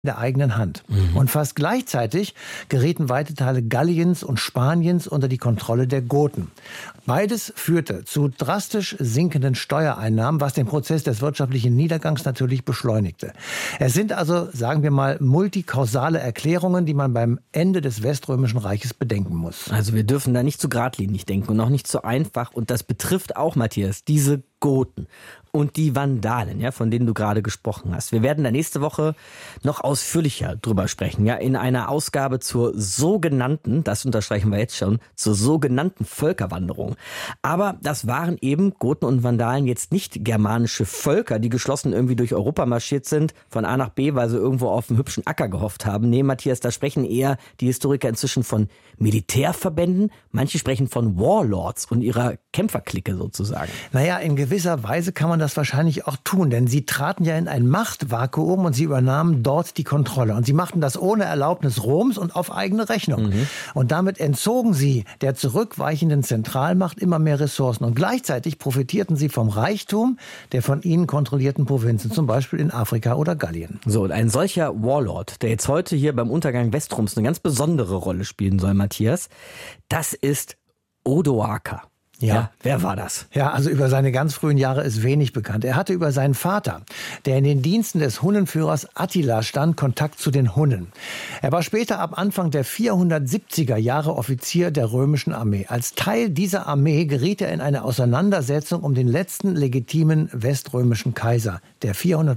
der eigenen Hand. Und fast gleichzeitig gerieten weite Teile Galliens und Spaniens unter die Kontrolle der Goten. Beides führte zu drastisch sinkenden Steuereinnahmen, was den Prozess des wirtschaftlichen Niedergangs natürlich beschleunigte. Es sind also, sagen wir mal, multikausale Erklärungen, die man beim Ende des Weströmischen Reiches bedenken muss. Also wir dürfen da nicht zu geradlinig denken und auch nicht zu einfach. Und das betrifft auch, Matthias, diese Goten und die Vandalen, ja, von denen du gerade gesprochen hast. Wir werden da nächste Woche noch ausführlicher drüber sprechen, ja, in einer Ausgabe zur sogenannten, das unterstreichen wir jetzt schon, zur sogenannten Völkerwanderung. Aber das waren eben Goten und Vandalen jetzt nicht germanische Völker, die geschlossen irgendwie durch Europa marschiert sind, von A nach B, weil sie irgendwo auf einen hübschen Acker gehofft haben. Nee, Matthias, da sprechen eher die Historiker inzwischen von Militärverbänden. Manche sprechen von Warlords und ihrer Kämpferklicke sozusagen. Naja, in gewisser Weise kann man das wahrscheinlich auch tun, denn sie traten ja in ein Machtvakuum und sie übernahmen dort die Kontrolle. Und sie machten das ohne Erlaubnis Roms und auf eigene Rechnung. Und damit entzogen sie der zurückweichenden Zentralmacht immer mehr Ressourcen. Und gleichzeitig profitierten sie vom Reichtum der von ihnen kontrollierten Provinzen, zum Beispiel in Afrika oder Gallien. So, und ein solcher Warlord, der jetzt heute hier beim Untergang Westrums eine ganz besondere Rolle spielen soll, Matthias, das ist Odoaker. Ja, wer war das? Ja, also über seine ganz frühen Jahre ist wenig bekannt. Er hatte über seinen Vater, der in den Diensten des Hunnenführers Attila stand, Kontakt zu den Hunnen. Er war später ab Anfang der 470er Jahre Offizier der römischen Armee. Als Teil dieser Armee geriet er in eine Auseinandersetzung um den letzten legitimen weströmischen Kaiser, der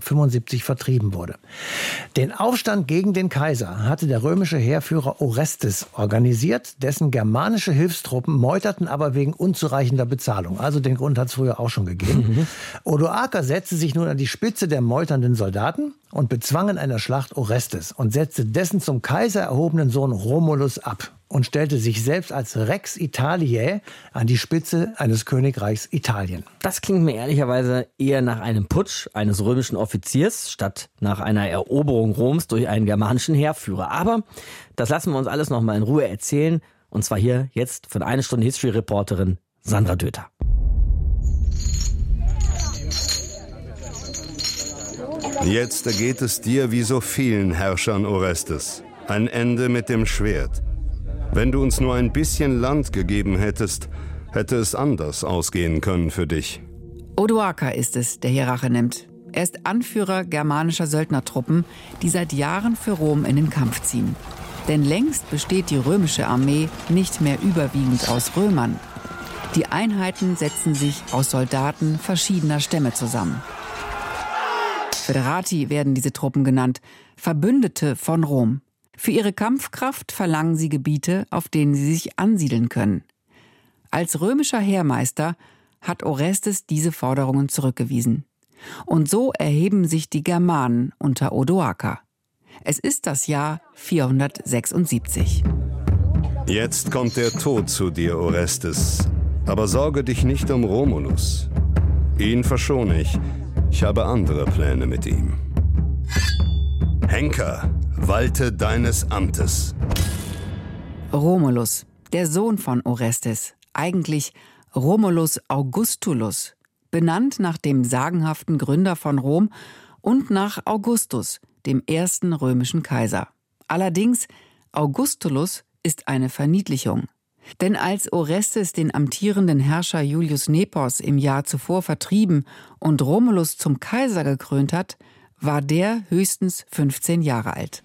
475 vertrieben wurde. Den Aufstand gegen den Kaiser hatte der römische Heerführer Orestes organisiert, dessen germanische Hilfstruppen meuterten aber wegen unzureichender Bezahlung. Also den Grund hat es früher auch schon gegeben. Odoaker setzte sich nun an die Spitze der meuternden Soldaten und bezwang in einer Schlacht Orestes und setzte dessen zum Kaiser erhobenen Sohn Romulus ab und stellte sich selbst als Rex Italiae an die Spitze eines Königreichs Italien. Das klingt mir ehrlicherweise eher nach einem Putsch eines römischen Offiziers statt nach einer Eroberung Roms durch einen germanischen Heerführer. Aber das lassen wir uns alles noch mal in Ruhe erzählen. Und zwar hier jetzt von 1 Stunde History-Reporterin Sandra Döther. Jetzt ergeht es dir wie so vielen Herrschern Orestes. Ein Ende mit dem Schwert. Wenn du uns nur ein bisschen Land gegeben hättest, hätte es anders ausgehen können für dich. Odoaker ist es, der hier Rache nimmt. Er ist Anführer germanischer Söldnertruppen, die seit Jahren für Rom in den Kampf ziehen. Denn längst besteht die römische Armee nicht mehr überwiegend aus Römern. Die Einheiten setzen sich aus Soldaten verschiedener Stämme zusammen. Föderati werden diese Truppen genannt, Verbündete von Rom. Für ihre Kampfkraft verlangen sie Gebiete, auf denen sie sich ansiedeln können. Als römischer Heermeister hat Orestes diese Forderungen zurückgewiesen. Und so erheben sich die Germanen unter Odoaker. Es ist das Jahr 476. Jetzt kommt der Tod zu dir, Orestes. Aber sorge dich nicht um Romulus. Ihn verschone ich. Ich habe andere Pläne mit ihm. Henker, walte deines Amtes. Romulus, der Sohn von Orestes, eigentlich Romulus Augustulus, benannt nach dem sagenhaften Gründer von Rom und nach Augustus, dem ersten römischen Kaiser. Allerdings, Augustulus ist eine Verniedlichung. Denn als Orestes den amtierenden Herrscher Julius Nepos im Jahr zuvor vertrieben und Romulus zum Kaiser gekrönt hat, war der höchstens 15 Jahre alt.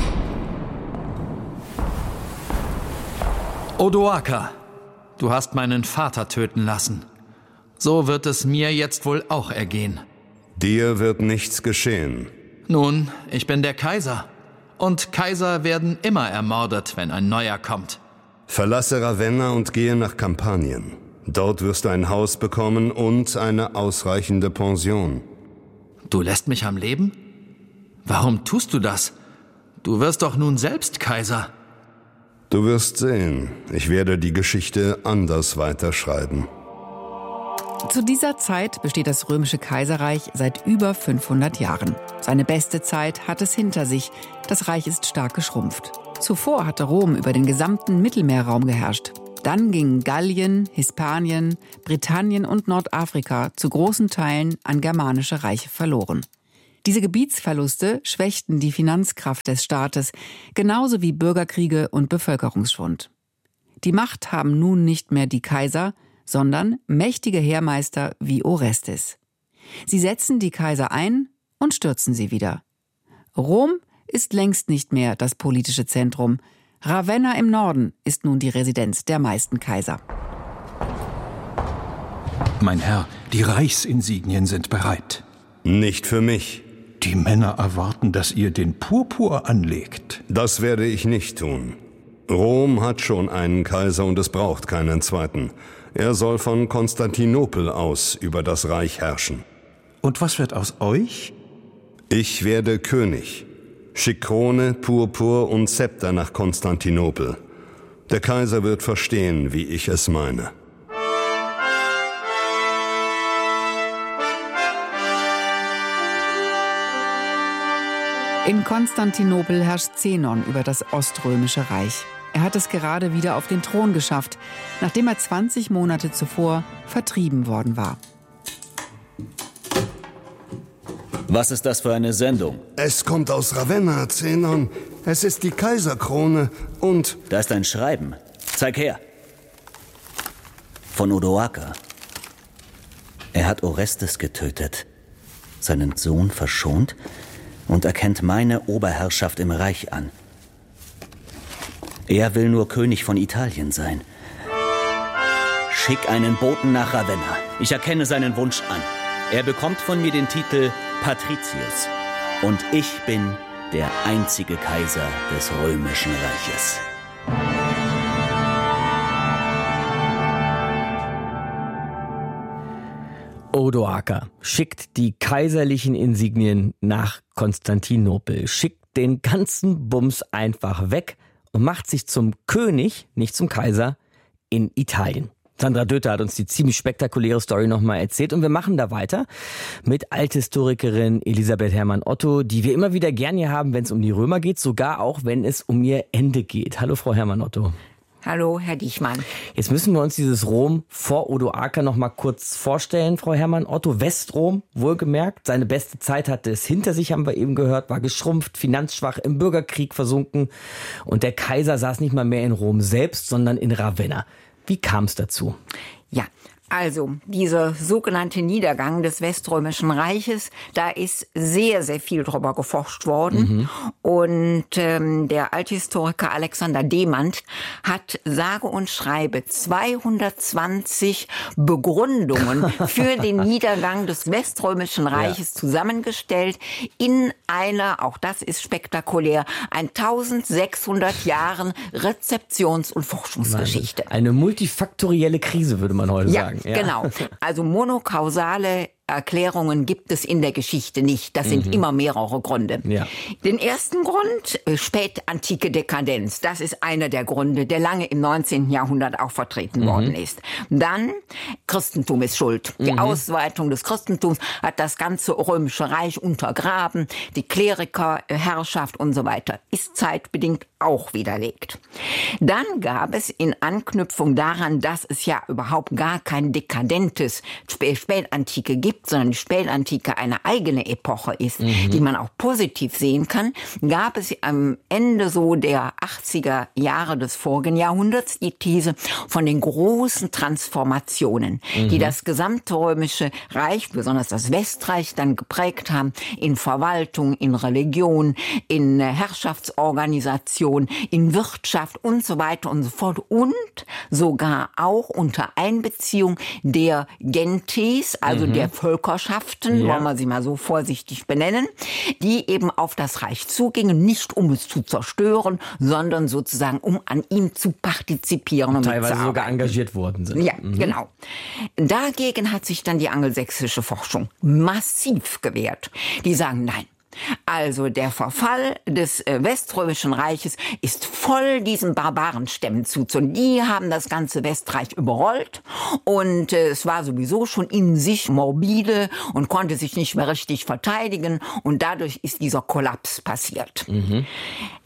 Odoaker, du hast meinen Vater töten lassen. So wird es mir jetzt wohl auch ergehen. Dir wird nichts geschehen. Nun, ich bin der Kaiser. Und Kaiser werden immer ermordet, wenn ein neuer kommt. Verlasse Ravenna und gehe nach Kampanien. Dort wirst du ein Haus bekommen und eine ausreichende Pension. Du lässt mich am Leben? Warum tust du das? Du wirst doch nun selbst Kaiser. Du wirst sehen, ich werde die Geschichte anders weiterschreiben. Zu dieser Zeit besteht das römische Kaiserreich seit über 500 Jahren. Seine beste Zeit hat es hinter sich. Das Reich ist stark geschrumpft. Zuvor hatte Rom über den gesamten Mittelmeerraum geherrscht. Dann gingen Gallien, Hispanien, Britannien und Nordafrika zu großen Teilen an germanische Reiche verloren. Diese Gebietsverluste schwächten die Finanzkraft des Staates, genauso wie Bürgerkriege und Bevölkerungsschwund. Die Macht haben nun nicht mehr die Kaiser, sondern mächtige Heermeister wie Orestes. Sie setzen die Kaiser ein und stürzen sie wieder. Rom ist längst nicht mehr das politische Zentrum. Ravenna im Norden ist nun die Residenz der meisten Kaiser. Mein Herr, die Reichsinsignien sind bereit. Nicht für mich. Die Männer erwarten, dass ihr den Purpur anlegt. Das werde ich nicht tun. Rom hat schon einen Kaiser und es braucht keinen zweiten. Er soll von Konstantinopel aus über das Reich herrschen. Und was wird aus euch? Ich werde König. Schick Krone, Purpur und Zepter nach Konstantinopel. Der Kaiser wird verstehen, wie ich es meine. In Konstantinopel herrscht Zenon über das Oströmische Reich. Er hat es gerade wieder auf den Thron geschafft, nachdem er 20 Monate zuvor vertrieben worden war. Was ist das für eine Sendung? Es kommt aus Ravenna, Zenon. Es ist die Kaiserkrone und... Da ist ein Schreiben. Zeig her. Von Odoaker. Er hat Orestes getötet, seinen Sohn verschont und erkennt meine Oberherrschaft im Reich an. Er will nur König von Italien sein. Schick einen Boten nach Ravenna. Ich erkenne seinen Wunsch an. Er bekommt von mir den Titel Patricius. Und ich bin der einzige Kaiser des Römischen Reiches. Odoaker schickt die kaiserlichen Insignien nach Konstantinopel, schickt den ganzen Bums einfach weg und macht sich zum König, nicht zum Kaiser, in Italien. Sandra Döther hat uns die ziemlich spektakuläre Story nochmal erzählt und wir machen da weiter mit Althistorikerin Elisabeth Herrmann-Otto, die wir immer wieder gern hier haben, wenn es um die Römer geht, sogar auch, wenn es um ihr Ende geht. Hallo Frau Herrmann-Otto. Hallo, Herr Dichmann. Jetzt müssen wir uns dieses Rom vor Odoaker noch mal kurz vorstellen, Frau Herrmann-Otto. Westrom, wohlgemerkt, seine beste Zeit hatte es hinter sich, haben wir eben gehört, war geschrumpft, finanzschwach, im Bürgerkrieg versunken. Und der Kaiser saß nicht mal mehr in Rom selbst, sondern in Ravenna. Wie kam es dazu? Ja, also dieser sogenannte Niedergang des Weströmischen Reiches, da ist sehr, sehr viel drüber geforscht worden. Und der Althistoriker Alexander Demand hat sage und schreibe 220 Begründungen für den Niedergang des Weströmischen Reiches zusammengestellt in einer, auch das ist spektakulär, 1600 Jahren Rezeptions- und Forschungsgeschichte. Eine multifaktorielle Krise, würde man heute sagen. Ja, genau. Also monokausale Erklärungen gibt es in der Geschichte nicht. Das sind immer mehrere Gründe. Ja. Den ersten Grund, spätantike Dekadenz. Das ist einer der Gründe, der lange im 19. Jahrhundert auch vertreten worden ist. Dann, Christentum ist schuld. Die Ausweitung des Christentums hat das ganze Römische Reich untergraben. Die Klerikerherrschaft und so weiter ist zeitbedingt auch widerlegt. Dann gab es in Anknüpfung daran, dass es ja überhaupt gar kein dekadentes Spätantike gibt, sondern die Spätantike eine eigene Epoche ist, die man auch positiv sehen kann, gab es am Ende so der 80er Jahre des vorigen Jahrhunderts die These von den großen Transformationen, die das gesamte Römische Reich, besonders das Westreich, dann geprägt haben in Verwaltung, in Religion, in Herrschaftsorganisation, in Wirtschaft und so weiter und so fort und sogar auch unter Einbeziehung der Gentes, also der Völkerschaften, wollen wir sie mal so vorsichtig benennen, die eben auf das Reich zugingen, nicht um es zu zerstören, sondern sozusagen um an ihm zu partizipieren und teilweise sogar engagiert worden sind. Ja, genau. Dagegen hat sich dann die angelsächsische Forschung massiv gewehrt. Die sagen, nein. Also der Verfall des Weströmischen Reiches ist voll diesen Barbarenstämmen zuzuordnen. Die haben das ganze Westreich überrollt und es war sowieso schon in sich morbide und konnte sich nicht mehr richtig verteidigen und dadurch ist dieser Kollaps passiert.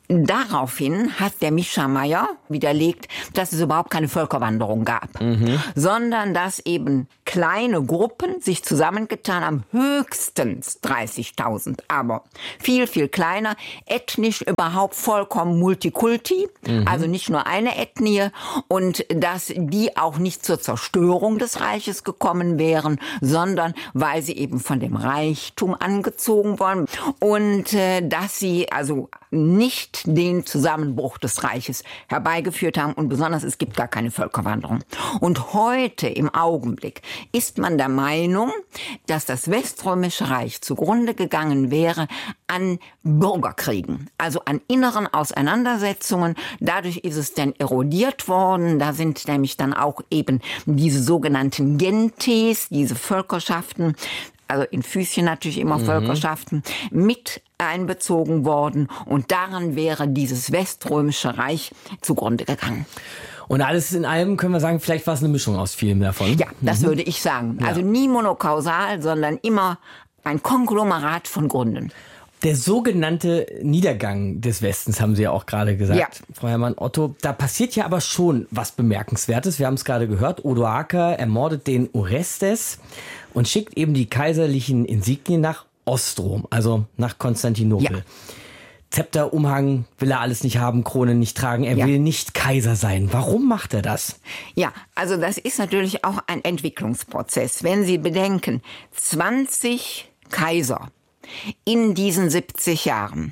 Daraufhin hat der Mischa Meyer widerlegt, dass es überhaupt keine Völkerwanderung gab, sondern dass eben kleine Gruppen sich zusammengetan haben, höchstens 30.000, aber viel, viel kleiner, ethnisch überhaupt vollkommen Multikulti, also nicht nur eine Ethnie, und dass die auch nicht zur Zerstörung des Reiches gekommen wären, sondern weil sie eben von dem Reichtum angezogen waren und dass sie also nicht den Zusammenbruch des Reiches herbeigeführt haben und besonders es gibt gar keine Völkerwanderung. Und heute im Augenblick ist man der Meinung, dass das Weströmische Reich zugrunde gegangen wäre an Bürgerkriegen, also an inneren Auseinandersetzungen. Dadurch ist es dann erodiert worden. Da sind nämlich dann auch eben diese sogenannten Gentes, diese Völkerschaften, also in Füßchen natürlich immer Völkerschaften, mit einbezogen worden. Und daran wäre dieses Weströmische Reich zugrunde gegangen. Und alles in allem können wir sagen, vielleicht war es eine Mischung aus vielem davon. Ja, das würde ich sagen. Also nie monokausal, sondern immer ein Konglomerat von Gründen. Der sogenannte Niedergang des Westens, haben Sie ja auch gerade gesagt, ja. Frau Herrmann-Otto. Da passiert ja aber schon was Bemerkenswertes. Wir haben es gerade gehört. Odoaker ermordet den Orestes und schickt eben die kaiserlichen Insignien nach Ostrom, also nach Konstantinopel. Ja. Zepter, Umhang will er alles nicht haben, Krone nicht tragen. Er will nicht Kaiser sein. Warum macht er das? Ja, also das ist natürlich auch ein Entwicklungsprozess. Wenn Sie bedenken, 20 Kaiser in diesen 70 Jahren,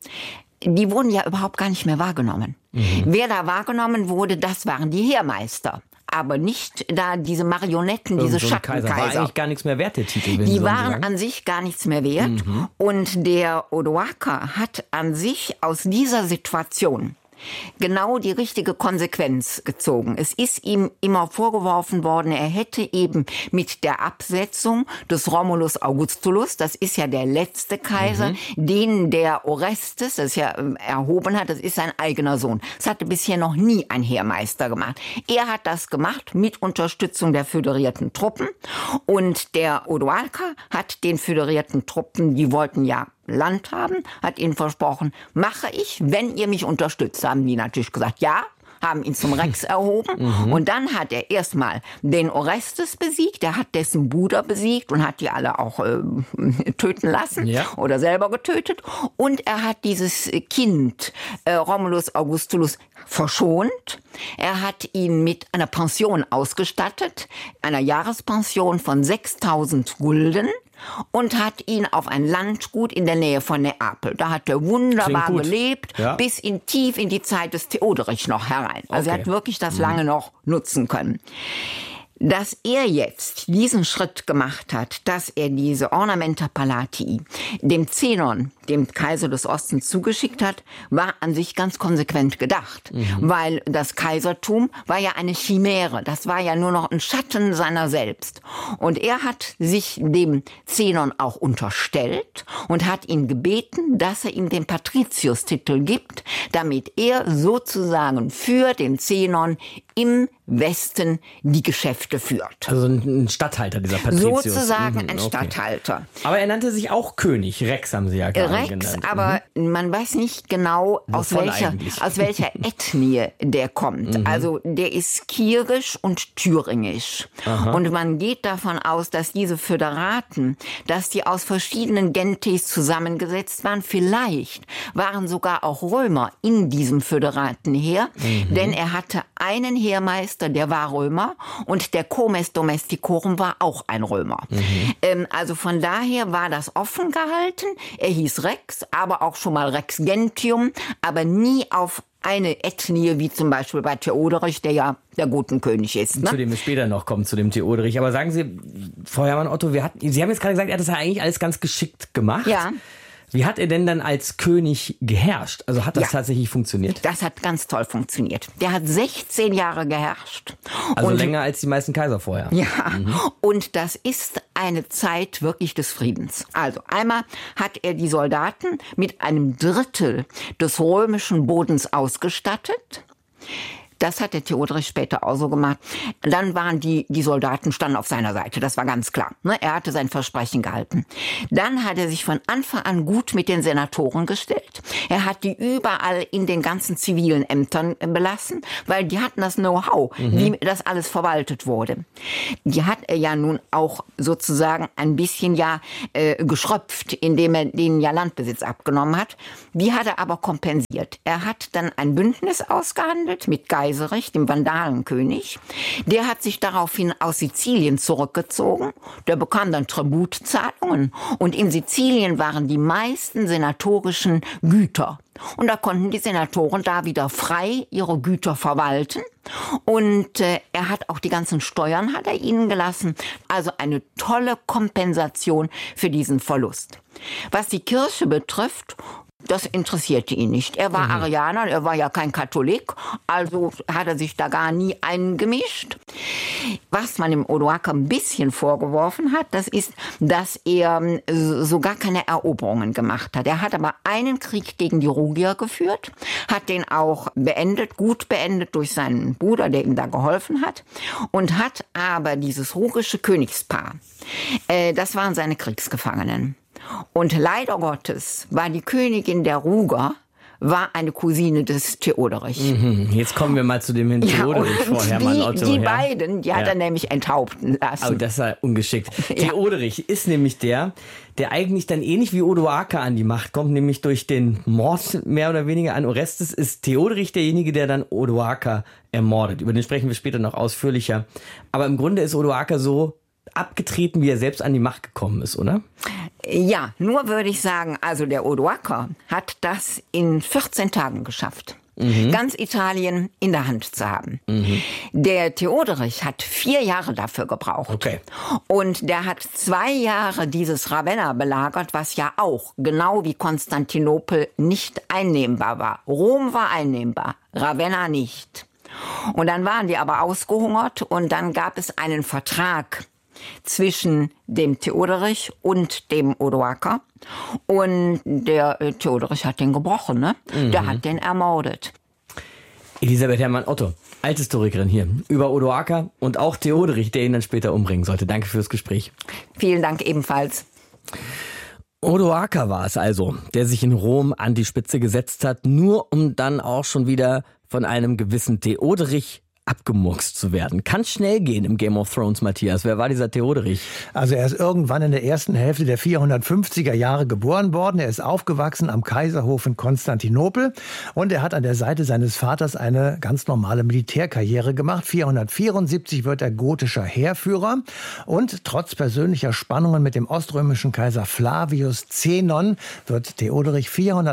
die wurden ja überhaupt gar nicht mehr wahrgenommen. Wer da wahrgenommen wurde, das waren die Heermeister. Aber nicht da diese Marionetten, diese Schattenkaiser. War eigentlich gar nichts mehr wert, der Titel. Die waren an sich gar nichts mehr wert. Und der Odoaker hat an sich aus dieser Situation genau die richtige Konsequenz gezogen. Es ist ihm immer vorgeworfen worden, er hätte eben mit der Absetzung des Romulus Augustulus, das ist ja der letzte Kaiser, den der Orestes, das ja erhoben hat, das ist sein eigener Sohn. Das hatte bisher noch nie ein Heermeister gemacht. Er hat das gemacht mit Unterstützung der föderierten Truppen und der Odoaker hat den föderierten Truppen, die wollten ja Land haben, hat ihnen versprochen, mache ich, wenn ihr mich unterstützt. Haben die natürlich gesagt, ja, haben ihn zum Rex erhoben. Und dann hat er erstmal den Orestes besiegt, er hat dessen Bruder besiegt und hat die alle auch töten lassen oder selber getötet. Und er hat dieses Kind, Romulus Augustulus, verschont. Er hat ihn mit einer Pension ausgestattet, einer Jahrespension von 6.000 Gulden. Und hat ihn auf ein Landgut in der Nähe von Neapel. Da hat er wunderbar gelebt, bis tief in die Zeit des Theoderich noch herein. Also er hat wirklich das lange noch nutzen können. Dass er jetzt diesen Schritt gemacht hat, dass er diese Ornamenta Palatii dem Zenon, dem Kaiser des Ostens, zugeschickt hat, war an sich ganz konsequent gedacht. Weil das Kaisertum war ja eine Chimäre, das war ja nur noch ein Schatten seiner selbst. Und er hat sich dem Zenon auch unterstellt und hat ihn gebeten, dass er ihm den Patricius-Titel gibt, damit er sozusagen für den Zenon im Westen die Geschäfte führt. Also ein Statthalter, dieser Patricius. Sozusagen ein Statthalter. Aber er nannte sich auch König. Rex haben Sie ja gerade genannt. Aber man weiß nicht genau, aus welcher Ethnie der kommt. Also der ist kierisch und thüringisch. Und man geht davon aus, dass diese Föderaten, dass die aus verschiedenen Gentes zusammengesetzt waren. Vielleicht waren sogar auch Römer in diesem Föderatenheer, denn er hatte einen Heermeister, der war Römer, und der Comes Domesticorum war auch ein Römer. Also von daher war das offen gehalten. Er hieß Rex, aber auch schon mal Rex Gentium, aber nie auf eine Ethnie, wie zum Beispiel bei Theoderich, der ja der Gotenkönig ist. Ne? Zu dem wir später noch kommen, zu dem Theoderich. Aber sagen Sie, Frau Herrmann-Otto, Sie haben jetzt gerade gesagt, er hat das ja eigentlich alles ganz geschickt gemacht. Ja. Wie hat er denn dann als König geherrscht? Also hat das tatsächlich funktioniert? Das hat ganz toll funktioniert. Der hat 16 Jahre geherrscht. Also länger als die meisten Kaiser vorher. Ja, und das ist eine Zeit wirklich des Friedens. Also einmal hat er die Soldaten mit einem Drittel des römischen Bodens ausgestattet. Das hat der Theoderich später auch so gemacht. Dann waren die Soldaten standen auf seiner Seite, das war ganz klar. Er hatte sein Versprechen gehalten. Dann hat er sich von Anfang an gut mit den Senatoren gestellt. Er hat die überall in den ganzen zivilen Ämtern belassen, weil die hatten das Know-how, wie das alles verwaltet wurde. Die hat er ja nun auch sozusagen ein bisschen geschröpft, indem er denen ja Landbesitz abgenommen hat. Die hat er aber kompensiert. Er hat dann ein Bündnis ausgehandelt mit Geiserich, dem Vandalenkönig. Der hat sich daraufhin aus Sizilien zurückgezogen. Der bekam dann Tributzahlungen. Und in Sizilien waren die meisten senatorischen Güter. Und da konnten die Senatoren da wieder frei ihre Güter verwalten. Und er hat auch die ganzen Steuern hat er ihnen gelassen. Also eine tolle Kompensation für diesen Verlust. Was die Kirche betrifft, das interessierte ihn nicht. Er war Arianer, er war ja kein Katholik, also hat er sich da gar nie eingemischt. Was man dem Odoaker ein bisschen vorgeworfen hat, das ist, dass er so gar keine Eroberungen gemacht hat. Er hat aber einen Krieg gegen die Rugier geführt, hat den auch gut beendet durch seinen Bruder, der ihm da geholfen hat, und hat aber dieses rugische Königspaar, das waren seine Kriegsgefangenen. Und leider Gottes war die Königin der Ruger war eine Cousine des Theoderich. Jetzt kommen wir mal zu dem Theoderich vor, Hermann Otto. Die beiden, die hat er nämlich enthaupten lassen. Oh, das war ungeschickt. Theoderich ist nämlich der eigentlich dann ähnlich wie Odoaker an die Macht kommt, nämlich durch den Mord mehr oder weniger an Orestes, ist Theoderich derjenige, der dann Odoaker ermordet. Über den sprechen wir später noch ausführlicher. Aber im Grunde ist Odoaker so abgetreten, wie er selbst an die Macht gekommen ist, oder? Ja, nur würde ich sagen, also der Odoaker hat das in 14 Tagen geschafft. Ganz Italien in der Hand zu haben. Der Theoderich hat 4 Jahre dafür gebraucht. Okay. Und der hat 2 Jahre dieses Ravenna belagert, was ja auch, genau wie Konstantinopel, nicht einnehmbar war. Rom war einnehmbar, Ravenna nicht. Und dann waren die aber ausgehungert und dann gab es einen Vertrag zwischen dem Theoderich und dem Odoaker. Und der Theoderich hat den gebrochen, ne? Der hat den ermordet. Elisabeth Hermann-Otto, Althistorikerin hier, über Odoaker und auch Theoderich, der ihn dann später umbringen sollte. Danke fürs Gespräch. Vielen Dank ebenfalls. Odoaker war es also, der sich in Rom an die Spitze gesetzt hat, nur um dann auch schon wieder von einem gewissen Theoderich abgemurkst zu werden. Kann schnell gehen im Game of Thrones, Matthias. Wer war dieser Theoderich? Also er ist irgendwann in der ersten Hälfte der 450er Jahre geboren worden. Er ist aufgewachsen am Kaiserhof in Konstantinopel und er hat an der Seite seines Vaters eine ganz normale Militärkarriere gemacht. 474 wird er gotischer Heerführer und trotz persönlicher Spannungen mit dem oströmischen Kaiser Flavius Zenon wird Theoderich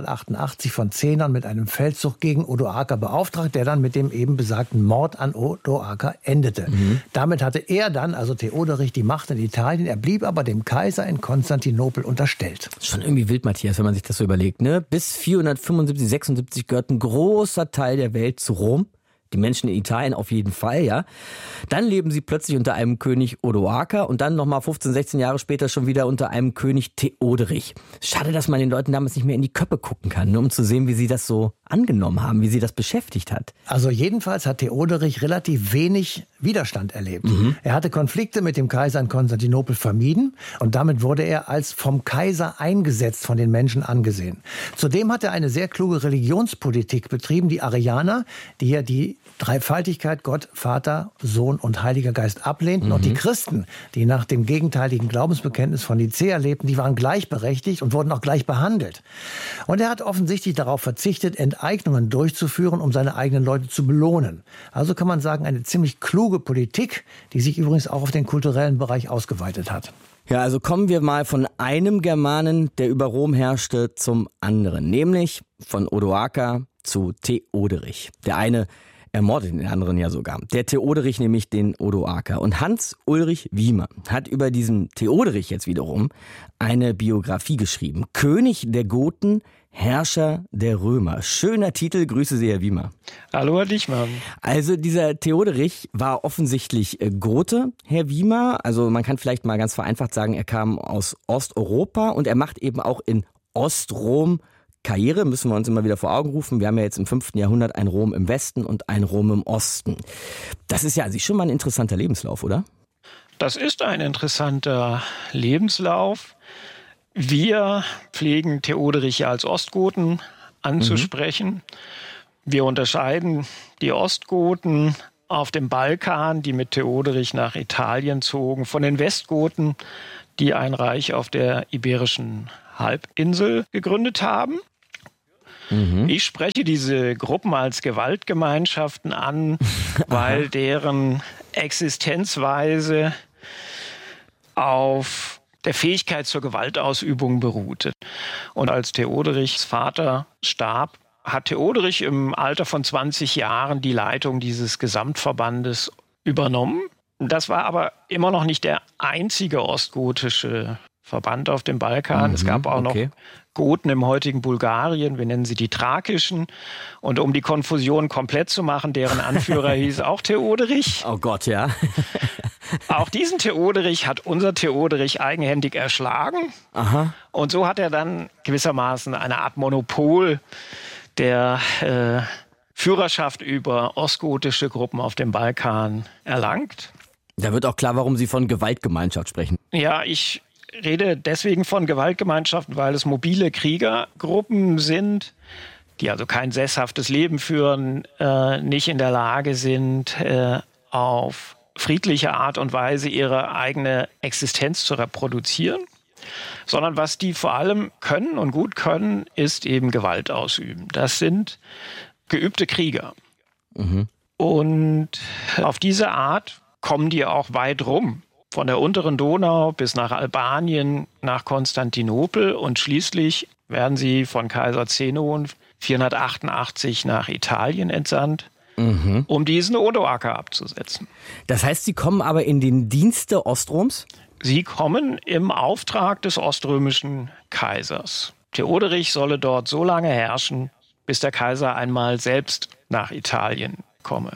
488 von Zenon mit einem Feldzug gegen Odoaker beauftragt, der dann mit dem eben besagten Mord an Odoaker endete. Damit hatte er dann, also Theoderich, die Macht in Italien. Er blieb aber dem Kaiser in Konstantinopel unterstellt. Schon irgendwie wild, Matthias, wenn man sich das so überlegt, ne? Bis 475, 76 gehört ein großer Teil der Welt zu Rom. Die Menschen in Italien auf jeden Fall, ja. Dann leben sie plötzlich unter einem König Odoaker und dann nochmal 15, 16 Jahre später schon wieder unter einem König Theoderich. Schade, dass man den Leuten damals nicht mehr in die Köpfe gucken kann, nur um zu sehen, wie sie das so angenommen haben, wie sie das beschäftigt hat. Also jedenfalls hat Theoderich relativ wenig Widerstand erlebt. Er hatte Konflikte mit dem Kaiser in Konstantinopel vermieden und damit wurde er als vom Kaiser eingesetzt von den Menschen angesehen. Zudem hat er eine sehr kluge Religionspolitik betrieben. Die Arianer, die ja die Dreifaltigkeit Gott, Vater, Sohn und Heiliger Geist ablehnten. Und die Christen, die nach dem gegenteiligen Glaubensbekenntnis von Nicäa lebten, die waren gleichberechtigt und wurden auch gleich behandelt. Und er hat offensichtlich darauf verzichtet, Enteignungen durchzuführen, um seine eigenen Leute zu belohnen. Also kann man sagen, eine ziemlich kluge Politik, die sich übrigens auch auf den kulturellen Bereich ausgeweitet hat. Ja, also kommen wir mal von einem Germanen, der über Rom herrschte, zum anderen. Nämlich von Odoaker zu Theoderich. Der eine ermordet den anderen ja sogar. Der Theoderich nämlich den Odoaker. Und Hans-Ulrich Wiemer hat über diesen Theoderich jetzt wiederum eine Biografie geschrieben. König der Goten, Herrscher der Römer. Schöner Titel, grüße Sie, Herr Wiemer. Hallo, Herr Dichmann. Also dieser Theoderich war offensichtlich Gote, Herr Wiemer. Also man kann vielleicht mal ganz vereinfacht sagen, er kam aus Osteuropa und er macht eben auch in Ostrom Karriere müssen wir uns immer wieder vor Augen rufen. Wir haben ja jetzt im 5. Jahrhundert ein Rom im Westen und ein Rom im Osten. Das ist ja an sich schon mal ein interessanter Lebenslauf, oder? Das ist ein interessanter Lebenslauf. Wir pflegen Theoderich ja als Ostgoten anzusprechen. Wir unterscheiden die Ostgoten auf dem Balkan, die mit Theoderich nach Italien zogen, von den Westgoten, die ein Reich auf der Iberischen Halbinsel gegründet haben. Ich spreche diese Gruppen als Gewaltgemeinschaften an, weil deren Existenzweise auf der Fähigkeit zur Gewaltausübung beruhte. Und als Theoderichs Vater starb, hat Theoderich im Alter von 20 Jahren die Leitung dieses Gesamtverbandes übernommen. Das war aber immer noch nicht der einzige ostgotische Verband auf dem Balkan. Es gab auch noch Goten im heutigen Bulgarien, wir nennen sie die Thrakischen. Und um die Konfusion komplett zu machen, deren Anführer hieß auch Theoderich. Oh Gott, ja. Auch diesen Theoderich hat unser Theoderich eigenhändig erschlagen. Aha. Und so hat er dann gewissermaßen eine Art Monopol der Führerschaft über ostgotische Gruppen auf dem Balkan erlangt. Da wird auch klar, warum Sie von Gewaltgemeinschaft sprechen. Ja, ich rede deswegen von Gewaltgemeinschaften, weil es mobile Kriegergruppen sind, die also kein sesshaftes Leben führen, nicht in der Lage sind, auf friedliche Art und Weise ihre eigene Existenz zu reproduzieren, sondern was die vor allem können und gut können, ist eben Gewalt ausüben. Das sind geübte Krieger. Und auf diese Art kommen die auch weit rum. Von der unteren Donau bis nach Albanien, nach Konstantinopel und schließlich werden sie von Kaiser Zenon 488 nach Italien entsandt, um diesen Odoaker abzusetzen. Das heißt, sie kommen aber in den Dienst der Ostroms? Sie kommen im Auftrag des oströmischen Kaisers. Theoderich solle dort so lange herrschen, bis der Kaiser einmal selbst nach Italien komme.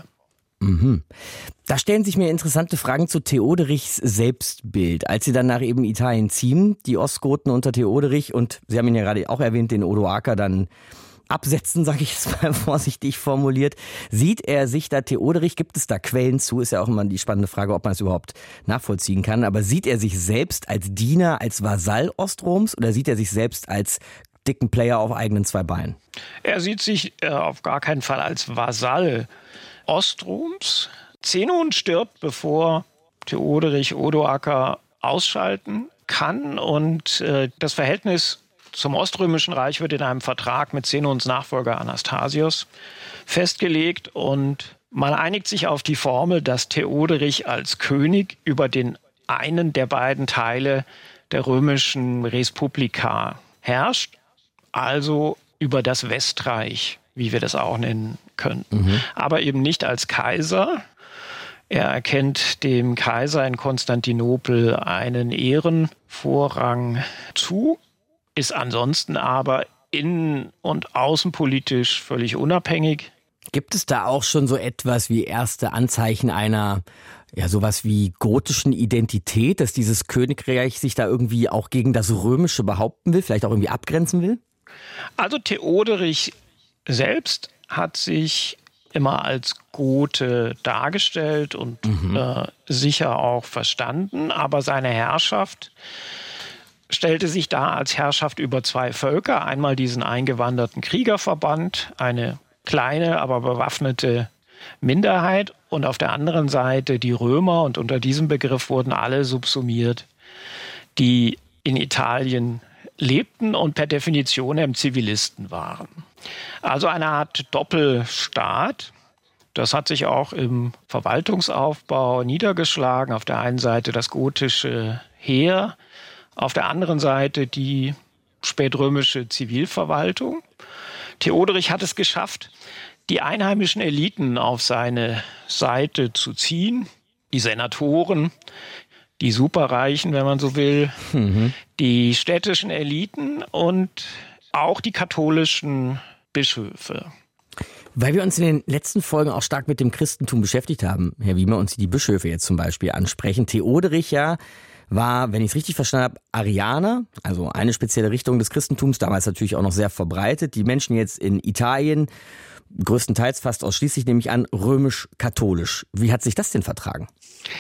Da stellen sich mir interessante Fragen zu Theoderichs Selbstbild. Als sie dann nach eben Italien ziehen, die Ostgoten unter Theoderich und Sie haben ihn ja gerade auch erwähnt, den Odoaker dann absetzen, sage ich jetzt mal vorsichtig formuliert. Sieht er sich da Theoderich, gibt es da Quellen zu, ist ja auch immer die spannende Frage, ob man es überhaupt nachvollziehen kann, aber sieht er sich selbst als Diener, als Vasall Ostroms oder sieht er sich selbst als dicken Player auf eigenen zwei Beinen? Er sieht sich auf gar keinen Fall als Vasall Ostroms. Zenon stirbt, bevor Theoderich Odoaker ausschalten kann und das Verhältnis zum Oströmischen Reich wird in einem Vertrag mit Zenons Nachfolger Anastasios festgelegt und man einigt sich auf die Formel, dass Theoderich als König über den einen der beiden Teile der römischen Respublika herrscht, also über das Westreich, wie wir das auch nennen könnten. Aber eben nicht als Kaiser. Er erkennt dem Kaiser in Konstantinopel einen Ehrenvorrang zu, ist ansonsten aber innen- und außenpolitisch völlig unabhängig. Gibt es da auch schon so etwas wie erste Anzeichen einer, ja, sowas wie gotischen Identität, dass dieses Königreich sich da irgendwie auch gegen das Römische behaupten will, vielleicht auch irgendwie abgrenzen will? Also Theoderich selbst hat sich immer als Gote dargestellt und sicher auch verstanden, aber seine Herrschaft stellte sich dar als Herrschaft über zwei Völker. Einmal diesen eingewanderten Kriegerverband, eine kleine, aber bewaffnete Minderheit und auf der anderen Seite die Römer und unter diesem Begriff wurden alle subsumiert, die in Italien lebten und per Definition Zivilisten waren. Also eine Art Doppelstaat. Das hat sich auch im Verwaltungsaufbau niedergeschlagen. Auf der einen Seite das gotische Heer, auf der anderen Seite die spätrömische Zivilverwaltung. Theoderich hat es geschafft, die einheimischen Eliten auf seine Seite zu ziehen. Die Senatoren, die Superreichen, wenn man so will, die städtischen Eliten und auch die katholischen Bischöfe. Weil wir uns in den letzten Folgen auch stark mit dem Christentum beschäftigt haben, Herr Wiemer, und Sie die Bischöfe jetzt zum Beispiel ansprechen. Theoderich ja war, wenn ich es richtig verstanden habe, Arianer, also eine spezielle Richtung des Christentums, damals natürlich auch noch sehr verbreitet. Die Menschen jetzt in Italien, größtenteils fast ausschließlich, nehme ich an, römisch-katholisch. Wie hat sich das denn vertragen?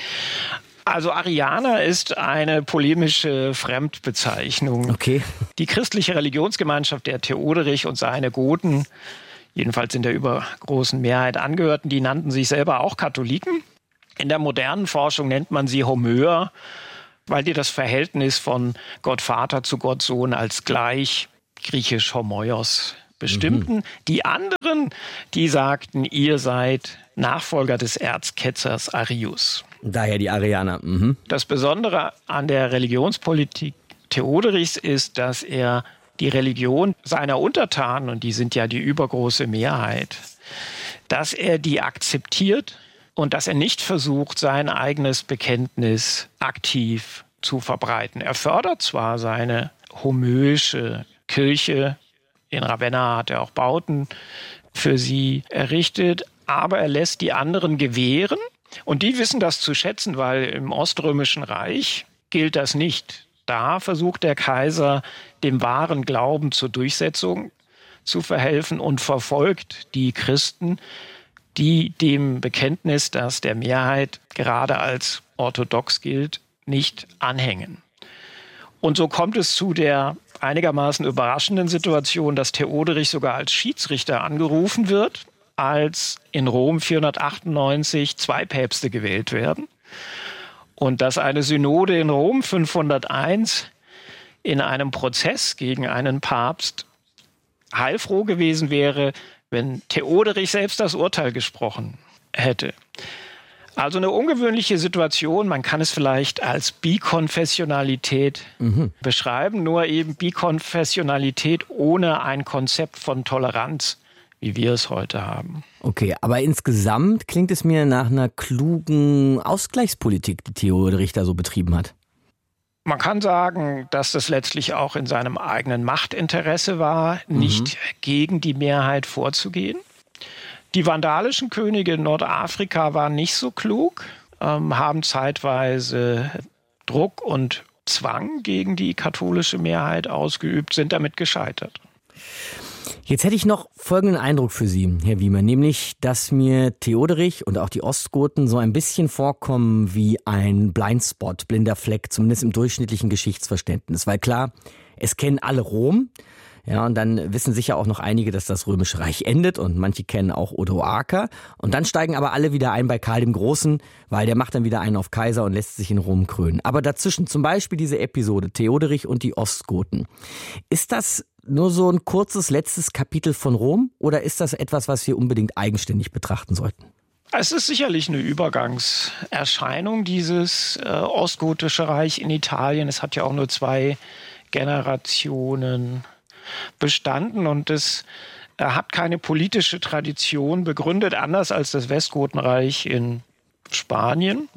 Also Arianer ist eine polemische Fremdbezeichnung. Okay. Die christliche Religionsgemeinschaft der Theoderich und seine Goten, jedenfalls in der übergroßen Mehrheit angehörten, die nannten sich selber auch Katholiken. In der modernen Forschung nennt man sie Homöer, weil die das Verhältnis von Gott Vater zu Gott Sohn als gleich, griechisch Homoios, bestimmten. Die anderen, die sagten, ihr seid Nachfolger des Erzketzers Arius. Daher die Arianer. Das Besondere an der Religionspolitik Theoderichs ist, dass er die Religion seiner Untertanen, und die sind ja die übergroße Mehrheit, dass er die akzeptiert und dass er nicht versucht, sein eigenes Bekenntnis aktiv zu verbreiten. Er fördert zwar seine homöische Kirche, in Ravenna hat er auch Bauten für sie errichtet, aber er lässt die anderen gewähren. Und die wissen das zu schätzen, weil im Oströmischen Reich gilt das nicht. Da versucht der Kaiser, dem wahren Glauben zur Durchsetzung zu verhelfen und verfolgt die Christen, die dem Bekenntnis, das der Mehrheit gerade als orthodox gilt, nicht anhängen. Und so kommt es zu der einigermaßen überraschenden Situation, dass Theoderich sogar als Schiedsrichter angerufen wird, als in Rom 498 2 Päpste gewählt werden und dass eine Synode in Rom 501 in einem Prozess gegen einen Papst heilfroh gewesen wäre, wenn Theoderich selbst das Urteil gesprochen hätte. Also eine ungewöhnliche Situation, man kann es vielleicht als Bikonfessionalität beschreiben, nur eben Bikonfessionalität ohne ein Konzept von Toleranz, wie wir es heute haben. Okay, aber insgesamt klingt es mir nach einer klugen Ausgleichspolitik, die Theoderich da so betrieben hat. Man kann sagen, dass das letztlich auch in seinem eigenen Machtinteresse war, nicht gegen die Mehrheit vorzugehen. Die vandalischen Könige in Nordafrika waren nicht so klug, haben zeitweise Druck und Zwang gegen die katholische Mehrheit ausgeübt, sind damit gescheitert. Jetzt hätte ich noch folgenden Eindruck für Sie, Herr Wiemer, nämlich, dass mir Theoderich und auch die Ostgoten so ein bisschen vorkommen wie ein Blindspot, blinder Fleck, zumindest im durchschnittlichen Geschichtsverständnis. Weil klar, es kennen alle Rom, ja, und dann wissen sicher auch noch einige, dass das Römische Reich endet und manche kennen auch Odoaker. Und dann steigen aber alle wieder ein bei Karl dem Großen, weil der macht dann wieder einen auf Kaiser und lässt sich in Rom krönen. Aber dazwischen zum Beispiel diese Episode Theoderich und die Ostgoten. Ist das nur so ein kurzes letztes Kapitel von Rom oder ist das etwas, was wir unbedingt eigenständig betrachten sollten? Es ist sicherlich eine Übergangserscheinung, dieses ostgotische Reich in Italien. Es hat ja auch nur 2 Generationen bestanden und es hat keine politische Tradition begründet, anders als das Westgotenreich in Spanien.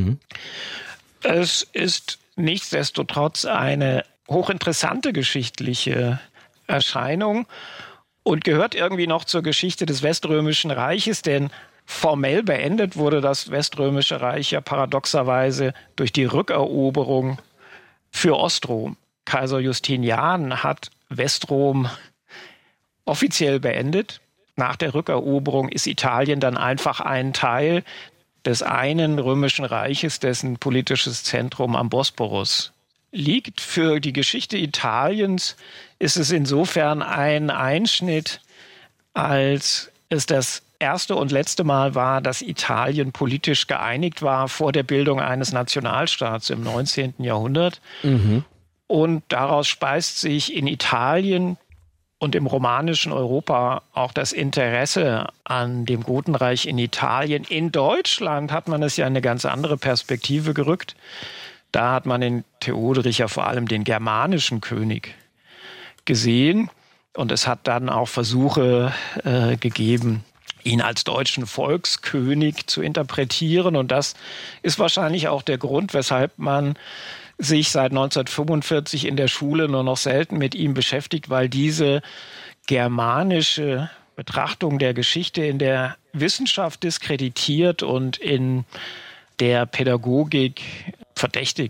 Es ist nichtsdestotrotz eine hochinteressante geschichtliche Erscheinung und gehört irgendwie noch zur Geschichte des Weströmischen Reiches, denn formell beendet wurde das Weströmische Reich ja paradoxerweise durch die Rückeroberung für Ostrom. Kaiser Justinian hat Westrom offiziell beendet. Nach der Rückeroberung ist Italien dann einfach ein Teil des einen römischen Reiches, dessen politisches Zentrum am Bosporus liegt. Für die Geschichte Italiens ist es insofern ein Einschnitt, als es das erste und letzte Mal war, dass Italien politisch geeinigt war vor der Bildung eines Nationalstaats im 19. Jahrhundert. Und daraus speist sich in Italien und im romanischen Europa auch das Interesse an dem Gotenreich in Italien. In Deutschland hat man es ja in eine ganz andere Perspektive gerückt. Da hat man in Theoderich ja vor allem den germanischen König gesehen. Und es hat dann auch Versuche gegeben, ihn als deutschen Volkskönig zu interpretieren. Und das ist wahrscheinlich auch der Grund, weshalb man sich seit 1945 in der Schule nur noch selten mit ihm beschäftigt, weil diese germanische Betrachtung der Geschichte in der Wissenschaft diskreditiert und in der Pädagogik verdächtig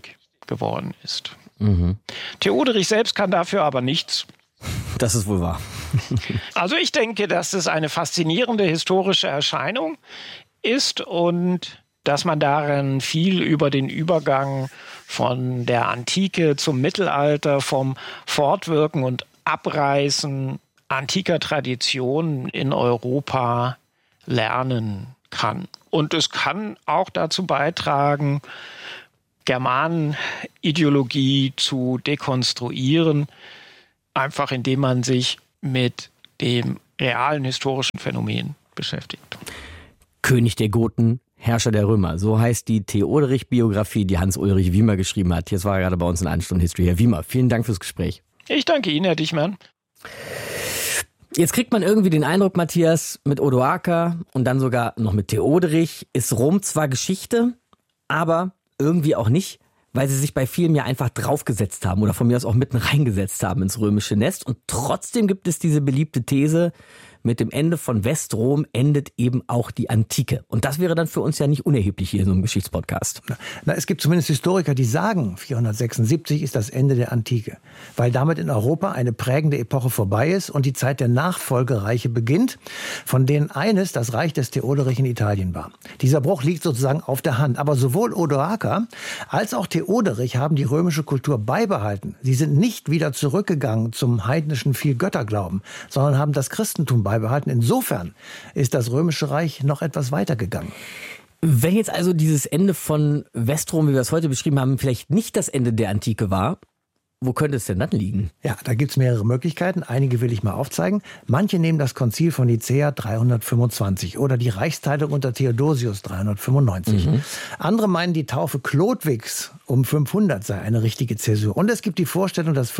geworden ist. Theoderich selbst kann dafür aber nichts. Das ist wohl wahr. Also ich denke, dass es eine faszinierende historische Erscheinung ist und dass man darin viel über den Übergang von der Antike zum Mittelalter, vom Fortwirken und Abreißen antiker Traditionen in Europa lernen kann. Und es kann auch dazu beitragen, Germanenideologie zu dekonstruieren, einfach indem man sich mit dem realen historischen Phänomen beschäftigt. König der Goten, Herrscher der Römer. So heißt die Theoderich-Biografie, die Hans-Ulrich Wiemer geschrieben hat. Jetzt war er gerade bei uns in 1 Stunde History. Herr Wiemer, vielen Dank fürs Gespräch. Ich danke Ihnen, Herr Dichmann. Jetzt kriegt man irgendwie den Eindruck, Matthias, mit Odoaker und dann sogar noch mit Theoderich ist Rom zwar Geschichte, aber irgendwie auch nicht, weil sie sich bei vielen ja einfach draufgesetzt haben oder von mir aus auch mitten reingesetzt haben ins römische Nest. Und trotzdem gibt es diese beliebte These, mit dem Ende von Westrom endet eben auch die Antike. Und das wäre dann für uns ja nicht unerheblich hier in so einem Geschichtspodcast. Na, es gibt zumindest Historiker, die sagen, 476 ist das Ende der Antike, weil damit in Europa eine prägende Epoche vorbei ist und die Zeit der Nachfolgereiche beginnt, von denen eines das Reich des Theoderich in Italien war. Dieser Bruch liegt sozusagen auf der Hand. Aber sowohl Odoaker als auch Theoderich haben die römische Kultur beibehalten. Sie sind nicht wieder zurückgegangen zum heidnischen Vielgötterglauben, sondern haben das Christentum beibehalten. Insofern ist das Römische Reich noch etwas weitergegangen. Wenn jetzt also dieses Ende von Westrom, wie wir es heute beschrieben haben, vielleicht nicht das Ende der Antike war, wo könnte es denn dann liegen? Ja, da gibt's mehrere Möglichkeiten. Einige will ich mal aufzeigen. Manche nehmen das Konzil von Nicäa 325 oder die Reichsteilung unter Theodosius 395. Andere meinen, die Taufe Chlodwigs um 500 sei eine richtige Zäsur. Und es gibt die Vorstellung, dass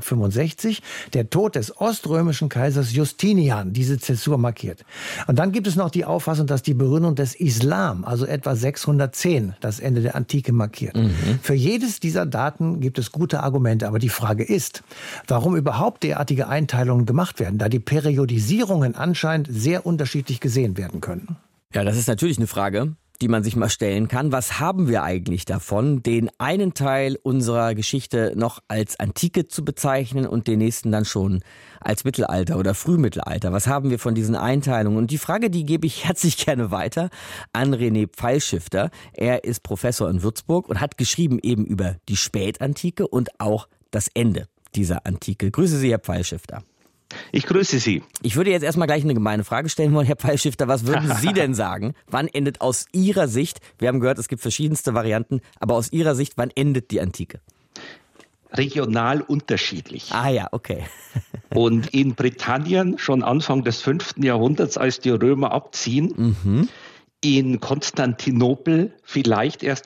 565 der Tod des oströmischen Kaisers Justinian diese Zäsur markiert. Und dann gibt es noch die Auffassung, dass die Begründung des Islam, also etwa 610, das Ende der Antike markiert. Für jedes dieser Daten gibt es gute Argumente. Aber die Frage ist, warum überhaupt derartige Einteilungen gemacht werden, da die Periodisierungen anscheinend sehr unterschiedlich gesehen werden können. Ja, das ist natürlich eine Frage, die man sich mal stellen kann. Was haben wir eigentlich davon, den einen Teil unserer Geschichte noch als Antike zu bezeichnen und den nächsten dann schon als Mittelalter oder Frühmittelalter? Was haben wir von diesen Einteilungen? Und die Frage, die gebe ich herzlich gerne weiter an René Pfeilschifter. Er ist Professor in Würzburg und hat geschrieben eben über die Spätantike und auch das Ende dieser Antike. Grüße Sie, Herr Pfeilschifter. Ich grüße Sie. Ich würde jetzt erstmal gleich eine gemeine Frage stellen wollen, Herr Pfeilschifter. Was würden Sie denn sagen? Wann endet aus Ihrer Sicht, wir haben gehört, es gibt verschiedenste Varianten, aber aus Ihrer Sicht, wann endet die Antike? Regional unterschiedlich. Ah ja, okay. Und in Britannien schon Anfang des 5. Jahrhunderts, als die Römer abziehen, in Konstantinopel vielleicht erst